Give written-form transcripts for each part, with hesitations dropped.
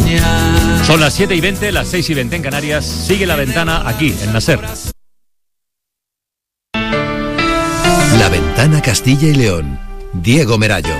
soñar. Son las 7:20, las 6:20 en Canarias. Sigue La Ventana aquí, en la SER. La Ventana Castilla y León. Diego Merallo.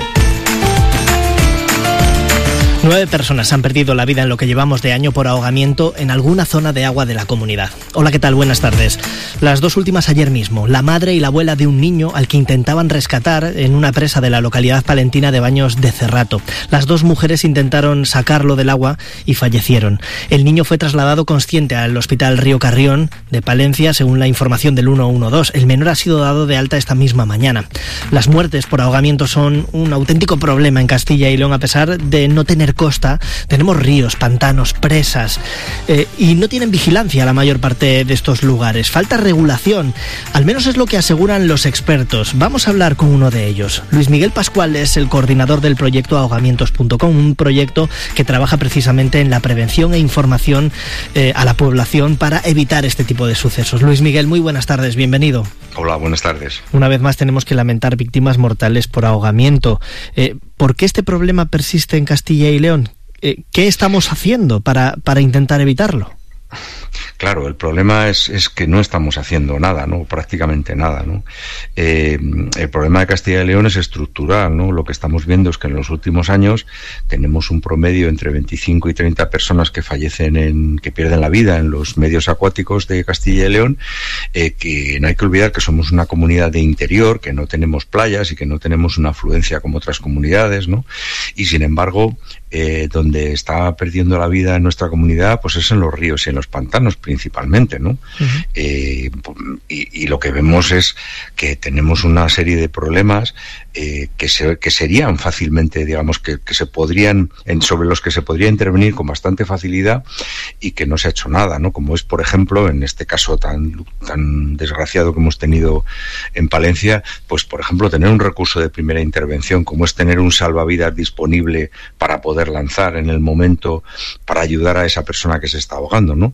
9 personas han perdido la vida en lo que llevamos de año por ahogamiento en alguna zona de agua de la comunidad. Hola, ¿qué tal? Buenas tardes. Las dos últimas ayer mismo. La madre y la abuela de un niño al que intentaban rescatar en una presa de la localidad palentina de Baños de Cerrato. Las dos mujeres intentaron sacarlo del agua y fallecieron. El niño fue trasladado consciente al Hospital Río Carrión de Palencia, según la información del 112. El menor ha sido dado de alta esta misma mañana. Las muertes por ahogamiento son un auténtico problema en Castilla y León, a pesar de no tener costa. Tenemos ríos, pantanos, presas y no tienen vigilancia la mayor parte de estos lugares. Falta regulación, al menos es lo que aseguran los expertos. Vamos a hablar con uno de ellos. Luis Miguel Pascual es el coordinador del proyecto ahogamientos.com, un proyecto que trabaja precisamente en la prevención e información a la población para evitar este tipo de sucesos. Luis Miguel, muy buenas tardes, bienvenido. Hola, buenas tardes. Una vez más tenemos que lamentar víctimas mortales por ahogamiento. ¿Por qué este problema persiste en Castilla y León? ¿Qué estamos haciendo para intentar evitarlo? Claro, el problema es que no estamos haciendo nada, ¿no? Prácticamente nada, ¿no? El problema de Castilla y León es estructural, ¿no? Lo que estamos viendo es que en los últimos años tenemos un promedio entre 25 y 30 personas que fallecen, que pierden la vida en los medios acuáticos de Castilla y León, que no hay que olvidar que somos una comunidad de interior, que no tenemos playas y que no tenemos una afluencia como otras comunidades, ¿no? Y sin embargo, donde está perdiendo la vida en nuestra comunidad, pues es en los ríos y en los pantanos principalmente, ¿no? Uh-huh. Y lo que vemos es que tenemos una serie de problemas que serían fácilmente, digamos, que se podrían, sobre los que se podría intervenir con bastante facilidad y que no se ha hecho nada, ¿no? Como es, por ejemplo, en este caso tan desgraciado que hemos tenido en Palencia, pues, por ejemplo, tener un recurso de primera intervención, como es tener un salvavidas disponible para poder lanzar en el momento para ayudar a esa persona que se está ahogando, ¿no?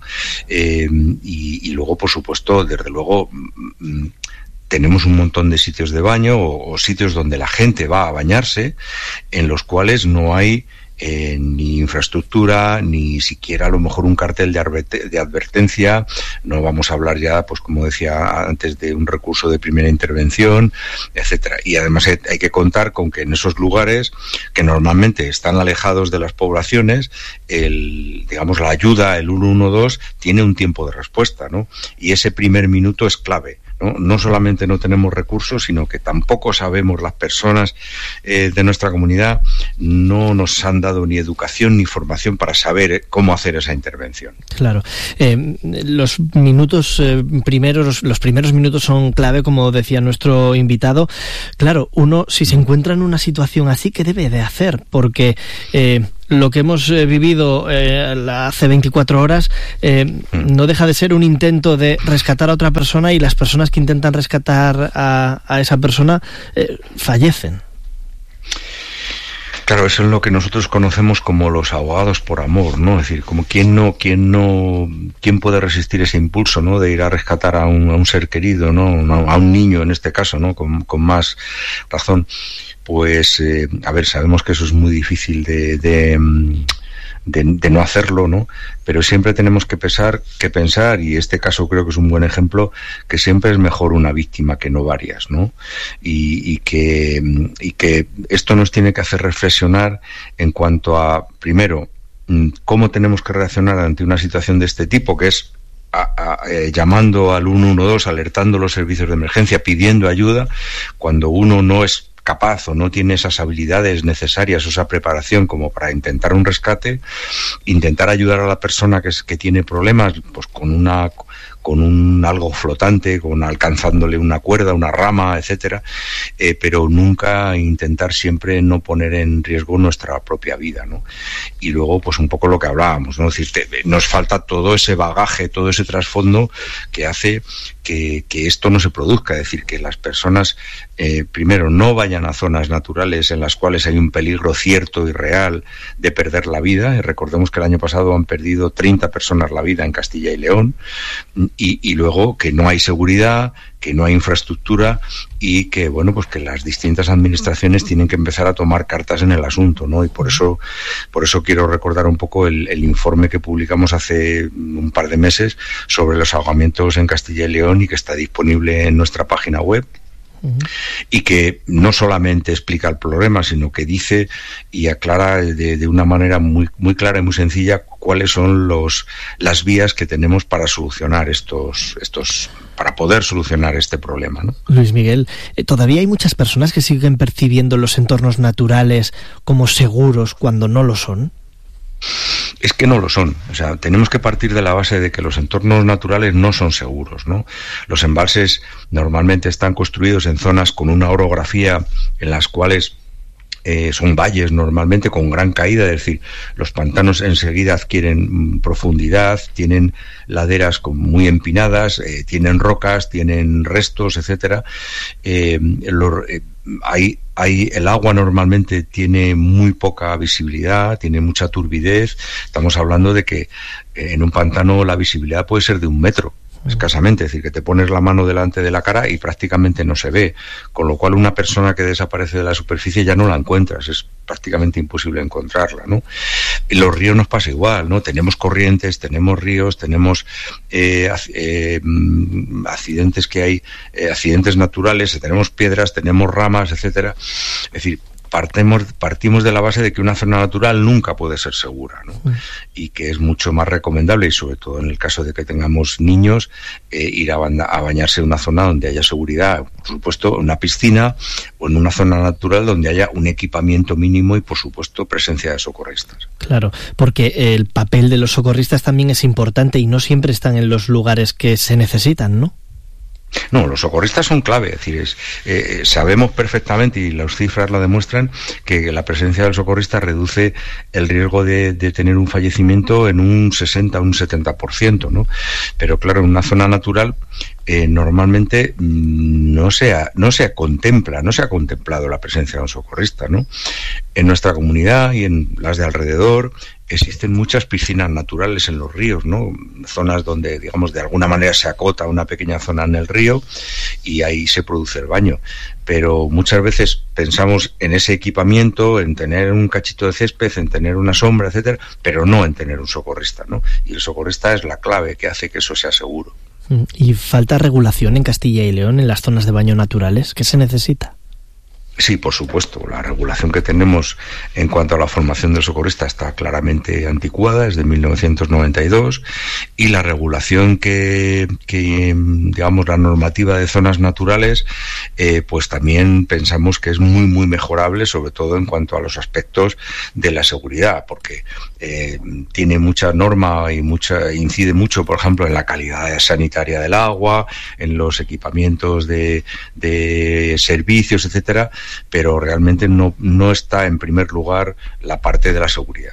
Y luego, por supuesto, desde luego, tenemos un montón de sitios de baño o sitios donde la gente va a bañarse, en los cuales no hay ni infraestructura, ni siquiera a lo mejor un cartel de advertencia. No vamos a hablar ya, pues como decía antes, de un recurso de primera intervención, etcétera. Y además hay que contar con que en esos lugares, que normalmente están alejados de las poblaciones, digamos, la ayuda, el 112, tiene un tiempo de respuesta, ¿no? Y ese primer minuto es clave. No solamente no tenemos recursos, sino que tampoco sabemos, las personas de nuestra comunidad no nos han dado ni educación ni formación para saber cómo hacer esa intervención. Claro. Los primeros minutos son clave, como decía nuestro invitado. Claro, uno, si se encuentra en una situación así, ¿qué debe de hacer? Porque lo que hemos vivido hace 24 horas no deja de ser un intento de rescatar a otra persona, y las personas que intentan rescatar a esa persona fallecen. Claro, eso es lo que nosotros conocemos como los ahogados por amor, ¿no? Es decir, como quién puede resistir ese impulso, ¿no? De ir a rescatar a un ser querido, ¿no? A un niño en este caso, ¿no? Con más razón. Pues, a ver, sabemos que eso es muy difícil de no hacerlo, ¿no? Pero siempre tenemos que pensar, y este caso creo que es un buen ejemplo, que siempre es mejor una víctima que no varias, ¿no? Y que esto nos tiene que hacer reflexionar en cuanto a, primero, cómo tenemos que reaccionar ante una situación de este tipo, que es llamando al 112, alertando los servicios de emergencia, pidiendo ayuda, cuando uno no es capaz o no tiene esas habilidades necesarias o esa preparación como para intentar un rescate, intentar ayudar a la persona que tiene problemas, pues con un algo flotante, alcanzándole una cuerda, una rama, etcétera, pero nunca intentar siempre no poner en riesgo nuestra propia vida, ¿no? Y luego, pues un poco lo que hablábamos, ¿no? Es decir, nos falta todo ese bagaje, todo ese trasfondo que hace que esto no se produzca, es decir, que las personas primero no vayan a zonas naturales en las cuales hay un peligro cierto y real de perder la vida. Y recordemos que el año pasado han perdido 30 personas la vida en Castilla y León, y luego que no hay seguridad, que no hay infraestructura y que, bueno, pues que las distintas administraciones tienen que empezar a tomar cartas en el asunto, ¿no? Y por eso quiero recordar un poco el informe que publicamos hace un par de meses sobre los ahogamientos en Castilla y León y que está disponible en nuestra página web. Y que no solamente explica el problema, sino que dice y aclara de una manera muy, muy clara y muy sencilla cuáles son las vías que tenemos para solucionar para poder solucionar este problema, ¿no? Luis Miguel, todavía hay muchas personas que siguen percibiendo los entornos naturales como seguros cuando no lo son. Es que no lo son. O sea, tenemos que partir de la base de que los entornos naturales no son seguros, ¿no? Los embalses normalmente están construidos en zonas con una orografía en las cuales son valles normalmente con gran caída, es decir, los pantanos enseguida adquieren profundidad, tienen laderas muy empinadas, tienen rocas, tienen restos, etcétera. El agua normalmente tiene muy poca visibilidad, tiene mucha turbidez. Estamos hablando de que en un pantano la visibilidad puede ser de 1 metro. Escasamente, es decir, que te pones la mano delante de la cara y prácticamente no se ve, con lo cual una persona que desaparece de la superficie ya no la encuentras, es prácticamente imposible encontrarla, ¿no? Y los ríos nos pasa igual, ¿no? Tenemos corrientes, tenemos ríos, tenemos accidentes que hay, accidentes naturales, tenemos piedras, tenemos ramas, etcétera. Es decir, partimos de la base de que una zona natural nunca puede ser segura, ¿no? Y que es mucho más recomendable, y sobre todo en el caso de que tengamos niños, ir a bañarse en una zona donde haya seguridad, por supuesto una piscina, o en una zona natural donde haya un equipamiento mínimo y por supuesto presencia de socorristas. Claro, porque el papel de los socorristas también es importante y no siempre están en los lugares que se necesitan, ¿no? No, los socorristas son clave, es decir, sabemos perfectamente, y las cifras lo demuestran, que la presencia del socorrista reduce el riesgo de tener un fallecimiento en un 60 o un 70%, ¿no? Pero claro, en una zona natural normalmente no se ha contemplado la presencia de un socorrista, ¿no? En nuestra comunidad y en las de alrededor existen muchas piscinas naturales en los ríos, ¿no? Zonas donde, digamos, de alguna manera se acota una pequeña zona en el río y ahí se produce el baño. Pero muchas veces pensamos en ese equipamiento, en tener un cachito de césped, en tener una sombra, etcétera, pero no en tener un socorrista, ¿no? Y el socorrista es la clave que hace que eso sea seguro. ¿Y falta regulación en Castilla y León en las zonas de baño naturales? ¿Qué se necesita? Sí, por supuesto. La regulación que tenemos en cuanto a la formación del socorrista está claramente anticuada, es de 1992, y la regulación que digamos, la normativa de zonas naturales, pues también pensamos que es muy, muy mejorable, sobre todo en cuanto a los aspectos de la seguridad, porque tiene mucha norma y incide mucho, por ejemplo, en la calidad sanitaria del agua, en los equipamientos de servicios, etcétera, pero realmente no está en primer lugar la parte de la seguridad.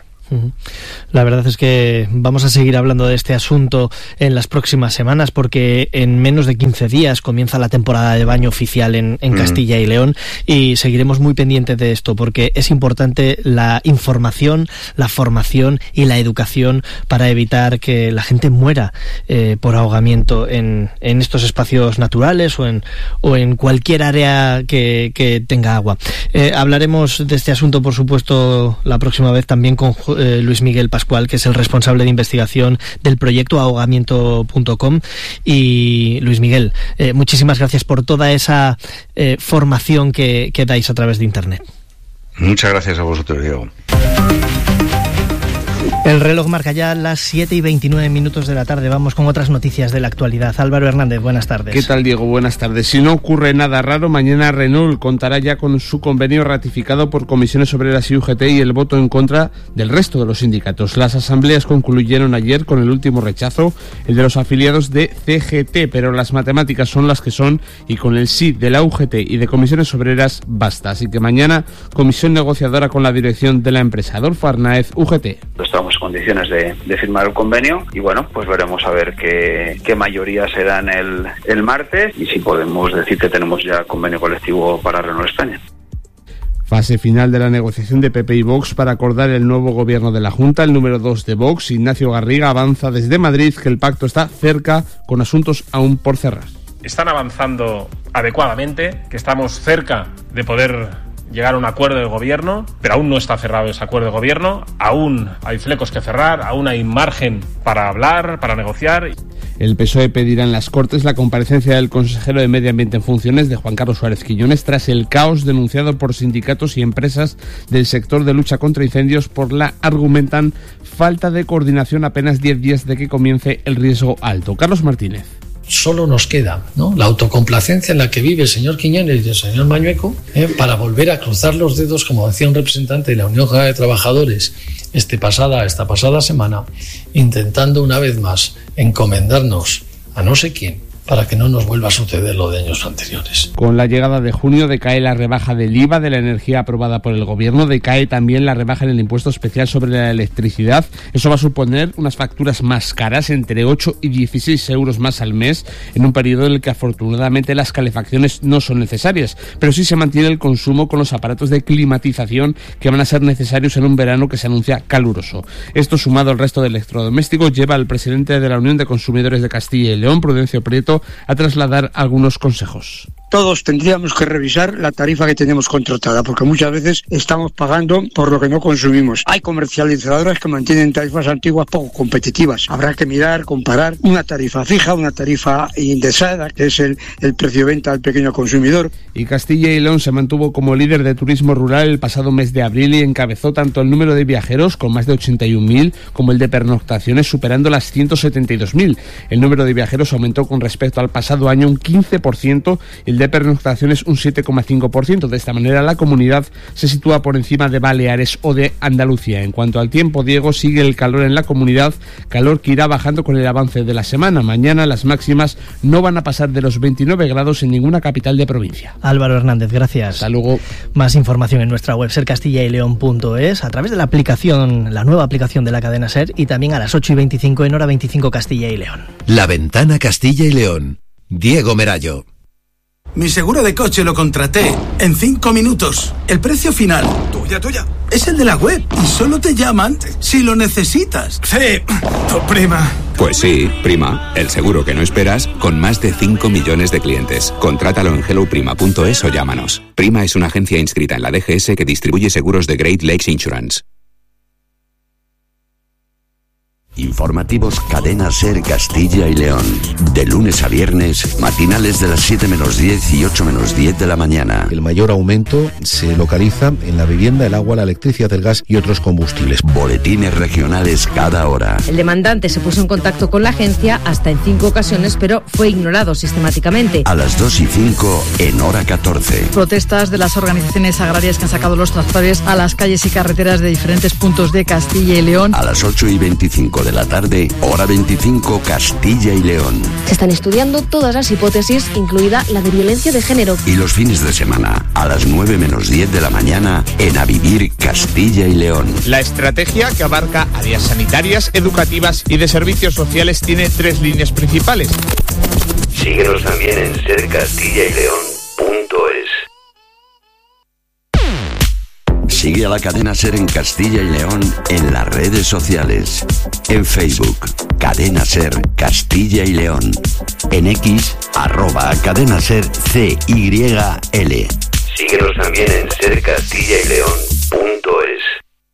La verdad es que vamos a seguir hablando de este asunto en las próximas semanas, porque en menos de 15 días comienza la temporada de baño oficial en Castilla y León, y seguiremos muy pendientes de esto, porque es importante la información, la formación y la educación para evitar que la gente muera por ahogamiento en estos espacios naturales o en cualquier área que tenga agua. Hablaremos de este asunto, por supuesto, la próxima vez también con Luis Miguel Pascual, que es el responsable de investigación del proyecto ahogamiento.com. Y Luis Miguel, muchísimas gracias por toda esa formación que dais a través de Internet. Muchas gracias a vosotros, Diego. El reloj marca ya las 7:29 de la tarde. Vamos con otras noticias de la actualidad. Álvaro Hernández, buenas tardes. ¿Qué tal, Diego? Buenas tardes. Si no ocurre nada raro, mañana Renault contará ya con su convenio ratificado por Comisiones Obreras y UGT y el voto en contra del resto de los sindicatos. Las asambleas concluyeron ayer con el último rechazo, el de los afiliados de CGT, pero las matemáticas son las que son y con el sí de la UGT y de Comisiones Obreras basta. Así que mañana, comisión negociadora con la dirección de la empresa. Adolfo Arnaez, UGT. Estamos en condiciones de firmar el convenio y bueno, pues veremos a ver qué mayoría se dan el martes y si podemos decir que tenemos ya convenio colectivo para Renault España. Fase final de la negociación de PP y Vox para acordar el nuevo gobierno de la Junta. El número 2 de Vox, Ignacio Garriga, avanza desde Madrid que el pacto está cerca, con asuntos aún por cerrar. Están avanzando adecuadamente, que estamos cerca de poder llegar a un acuerdo de gobierno, pero aún no está cerrado ese acuerdo de gobierno, aún hay flecos que cerrar, aún hay margen para hablar, para negociar. El PSOE pedirá en las Cortes la comparecencia del consejero de Medio Ambiente en funciones, de Juan Carlos Suárez Quiñones, tras el caos denunciado por sindicatos y empresas del sector de lucha contra incendios por la, argumentan, falta de coordinación apenas 10 días de que comience el riesgo alto. Carlos Martínez. Solo nos queda, ¿no?, la autocomplacencia en la que vive el señor Quiñones y el señor Mañueco, para volver a cruzar los dedos, como decía un representante de la Unión General de Trabajadores esta pasada semana, intentando una vez más encomendarnos a no sé quién para que no nos vuelva a suceder lo de años anteriores. Con la llegada de junio decae la rebaja del IVA de la energía aprobada por el Gobierno, decae también la rebaja en el impuesto especial sobre la electricidad. Eso va a suponer unas facturas más caras, entre 8 y 16 euros más al mes, en un periodo en el que afortunadamente las calefacciones no son necesarias, pero sí se mantiene el consumo con los aparatos de climatización que van a ser necesarios en un verano que se anuncia caluroso. Esto, sumado al resto de electrodomésticos, lleva al presidente de la Unión de Consumidores de Castilla y León, Prudencio Prieto, a trasladar algunos consejos. Todos tendríamos que revisar la tarifa que tenemos contratada, porque muchas veces estamos pagando por lo que no consumimos. Hay comercializadoras que mantienen tarifas antiguas poco competitivas. Habrá que mirar, comparar una tarifa fija, una tarifa indexada, que es el precio de venta al pequeño consumidor. Y Castilla y León se mantuvo como líder de turismo rural el pasado mes de abril y encabezó tanto el número de viajeros, con más de 81.000, como el de pernoctaciones, superando las 172.000. El número de viajeros aumentó con respecto al pasado año un 15%, el de pernoctaciones un 7,5%. De esta manera la comunidad se sitúa por encima de Baleares o de Andalucía. En cuanto al tiempo, Diego, sigue el calor en la comunidad, calor que irá bajando con el avance de la semana. Mañana las máximas no van a pasar de los 29 grados en ninguna capital de provincia. Álvaro Hernández, gracias. Hasta luego. Más información en nuestra web sercastillaileon.es, a través de la aplicación, la nueva aplicación de la cadena SER, y también a las 8:25 en Hora 25 Castilla y León. La Ventana Castilla y León. Diego Merallo. Mi seguro de coche lo contraté en 5 minutos. El precio final, tuya, es el de la web y solo te llaman si lo necesitas. Sí, tu prima. Pues sí, prima, el seguro que no esperas, con más de 5 millones de clientes. Contrátalo en helloprima.es o llámanos. Prima es una agencia inscrita en la DGS que distribuye seguros de Great Lakes Insurance. Informativos Cadena SER Castilla y León. De lunes a viernes, matinales de las 7 menos 10 y 8 menos 10 de la mañana. El mayor aumento se localiza en la vivienda, el agua, la electricidad, el gas y otros combustibles. Boletines regionales cada hora. El demandante se puso en contacto con la agencia hasta en 5 ocasiones, pero fue ignorado sistemáticamente. A las 2:05 en Hora 14. Protestas de las organizaciones agrarias que han sacado los tractores a las calles y carreteras de diferentes puntos de Castilla y León. A las 8:25 de la tarde, Hora 25 Castilla y León. Se están estudiando todas las hipótesis, incluida la de violencia de género. Y los fines de semana, a las 9 menos 10 de la mañana, en A Vivir Castilla y León. La estrategia, que abarca áreas sanitarias, educativas y de servicios sociales, tiene 3 líneas principales. Síguenos también en sercastillaileón.es. Sigue a la cadena SER en Castilla y León en las redes sociales. En Facebook, Cadena SER Castilla y León. En X, @Cadena SER CYL. Síguenos también en sercastillaileón.es.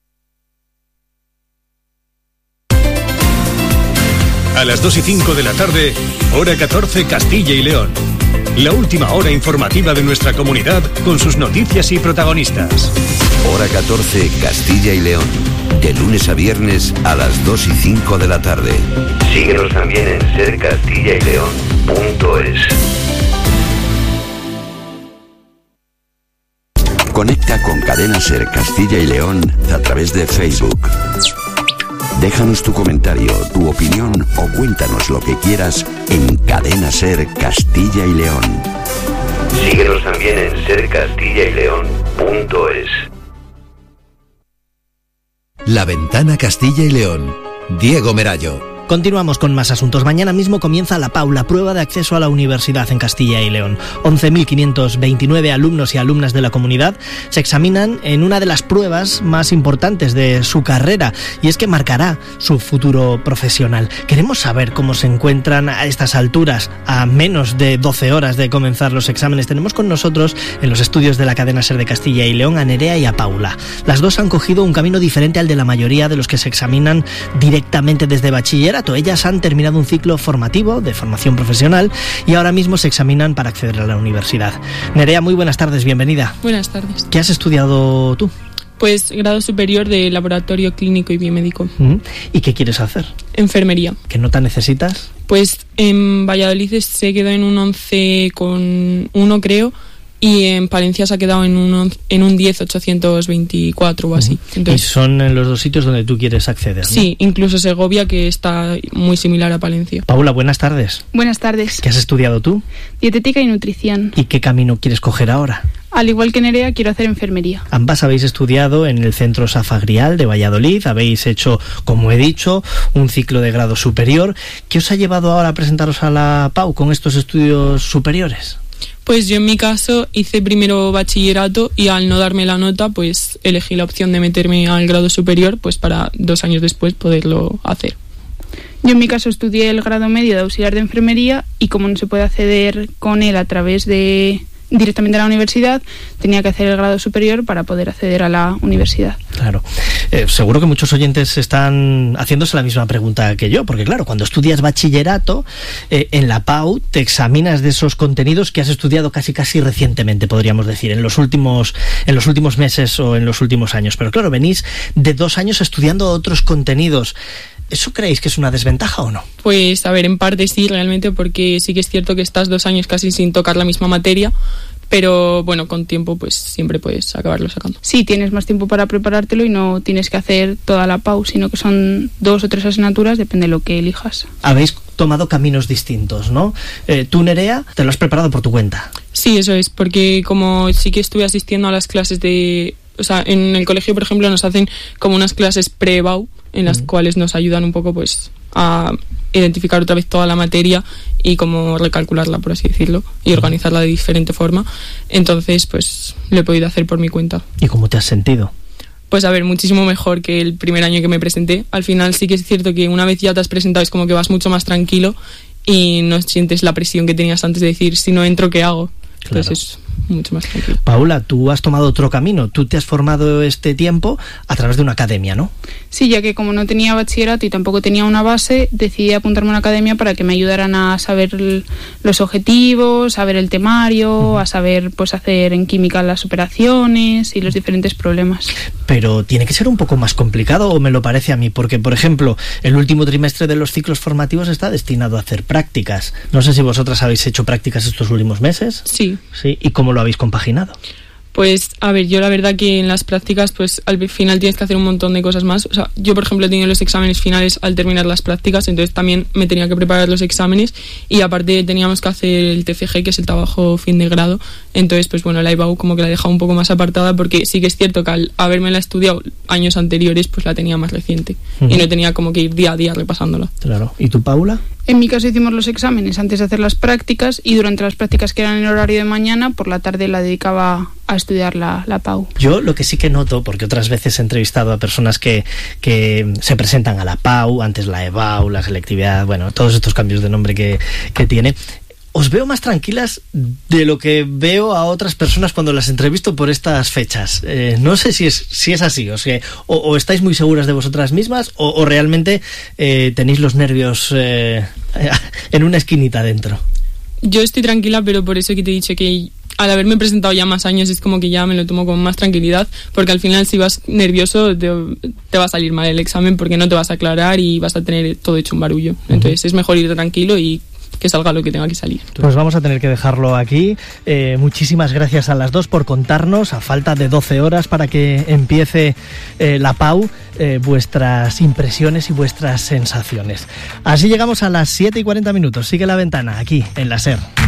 A las 2:05 de la tarde, Hora 14 Castilla y León. La última hora informativa de nuestra comunidad con sus noticias y protagonistas. Hora 14 Castilla y León. De lunes a viernes a las 2:05 de la tarde. Síguenos también en sercastillaileón.es. Conecta con Cadena SER Castilla y León a través de Facebook. Déjanos tu comentario, tu opinión o cuéntanos lo que quieras en Cadena SER Castilla y León. Síguenos también en sercastillaileón.es. La Ventana Castilla y León. Diego Merallo. Continuamos con más asuntos. Mañana mismo comienza la PAU, la prueba de acceso a la universidad en Castilla y León. 11.529 alumnos y alumnas de la comunidad se examinan en una de las pruebas más importantes de su carrera, y es que marcará su futuro profesional. Queremos saber cómo se encuentran a estas alturas, a menos de 12 horas de comenzar los exámenes. Tenemos con nosotros en los estudios de la cadena SER de Castilla y León a Nerea y a Paula. Las dos han cogido un camino diferente al de la mayoría de los que se examinan directamente desde bachillerato. Ellas han terminado un ciclo formativo de formación profesional y ahora mismo se examinan para acceder a la universidad. Nerea, muy buenas tardes, bienvenida. Buenas tardes. ¿Qué has estudiado tú? Pues grado superior de laboratorio clínico y biomédico. ¿Y qué quieres hacer? Enfermería. ¿Qué nota necesitas? Pues en Valladolid se quedó en un 11,1 creo, y en Palencia se ha quedado en un 10,824 o así. Entonces, y son en los dos sitios donde tú quieres acceder, ¿no? Sí, incluso Segovia, que está muy similar a Palencia. Paula, buenas tardes. Buenas tardes. ¿Qué has estudiado tú? Dietética y nutrición. ¿Y qué camino quieres coger ahora? Al igual que Nerea, quiero hacer enfermería. Ambas habéis estudiado en el Centro Safagrial de Valladolid, habéis hecho, como he dicho, un ciclo de grado superior. ¿Qué os ha llevado ahora a presentaros a la PAU con estos estudios superiores? Pues yo en mi caso hice primero bachillerato y al no darme la nota pues elegí la opción de meterme al grado superior pues para 2 años después poderlo hacer. Yo en mi caso estudié el grado medio de auxiliar de enfermería y como no se puede acceder con él a través de directamente a la universidad, tenía que hacer el grado superior para poder acceder a la universidad. Claro. Seguro que muchos oyentes están haciéndose la misma pregunta que yo, porque claro, cuando estudias bachillerato, en la PAU te examinas de esos contenidos que has estudiado casi recientemente, podríamos decir, en los últimos meses o en los últimos años. Pero claro, venís de 2 años estudiando otros contenidos. ¿Eso creéis que es una desventaja o no? Pues a ver, en parte sí, realmente, porque sí que es cierto que estás 2 años casi sin tocar la misma materia, pero bueno, con tiempo pues siempre puedes acabarlo sacando. Sí, tienes más tiempo para preparártelo y no tienes que hacer toda la PAU, sino que son 2 o 3 asignaturas, depende de lo que elijas. Habéis tomado caminos distintos, ¿no? Tú, Nerea, te lo has preparado por tu cuenta. Sí, eso es, porque como sí que estuve asistiendo a las clases de... O sea, en el colegio, por ejemplo, nos hacen como unas clases pre-BAU, en las cuales nos ayudan un poco pues a identificar otra vez toda la materia y como recalcularla, por así decirlo, y organizarla de diferente forma. Entonces, pues lo he podido hacer por mi cuenta. ¿Y cómo te has sentido? Pues a ver, muchísimo mejor que el primer año que me presenté. Al final sí que es cierto que una vez ya te has presentado es como que vas mucho más tranquilo y no sientes la presión que tenías antes de decir, si no entro, ¿qué hago? Claro. Entonces es mucho más tranquilo. Paula, tú has tomado otro camino. Tú te has formado este tiempo a través de una academia, ¿no? Sí, ya que como no tenía bachillerato y tampoco tenía una base, decidí apuntarme a una academia para que me ayudaran a saber los objetivos, a ver el temario, a saber pues hacer en química las operaciones y los diferentes problemas. Pero tiene que ser un poco más complicado, o me lo parece a mí, porque por ejemplo, el último trimestre de los ciclos formativos está destinado a hacer prácticas. No sé si vosotras habéis hecho prácticas estos últimos meses. Sí. Sí. ¿Y cómo lo habéis compaginado? Pues, a ver, yo la verdad que en las prácticas, pues al final tienes que hacer un montón de cosas más. O sea, yo, por ejemplo, he tenido los exámenes finales al terminar las prácticas, entonces también me tenía que preparar los exámenes y aparte teníamos que hacer el TFG, que es el trabajo fin de grado. Entonces, pues bueno, la IBAU como que la he dejado un poco más apartada porque sí que es cierto que al habérmela estudiado años anteriores, pues la tenía más reciente y no tenía como que ir día a día repasándola. Claro. ¿Y tú, Paula? En mi caso hicimos los exámenes antes de hacer las prácticas y durante las prácticas que eran en horario de mañana, por la tarde la dedicaba a estudiar la PAU. Yo lo que sí que noto, porque otras veces he entrevistado a personas que se presentan a la PAU, antes la EBAU, la selectividad, bueno, todos estos cambios de nombre que tiene. Os veo más tranquilas de lo que veo a otras personas cuando las entrevisto por estas fechas. No sé si es así, o estáis muy seguras de vosotras mismas o realmente tenéis los nervios en una esquinita dentro. Yo estoy tranquila, pero por eso que te he dicho que al haberme presentado ya más años es como que ya me lo tomo con más tranquilidad, porque al final si vas nervioso te va a salir mal el examen porque no te vas a aclarar y vas a tener todo hecho un barullo. Entonces es mejor ir tranquilo y que salga lo que tenga que salir. Pues vamos a tener que dejarlo aquí. Muchísimas gracias a las dos por contarnos, a falta de 12 horas para que empiece la PAU, vuestras impresiones y vuestras sensaciones. Así llegamos a las 7:40. Sigue La Ventana, aquí en la SER.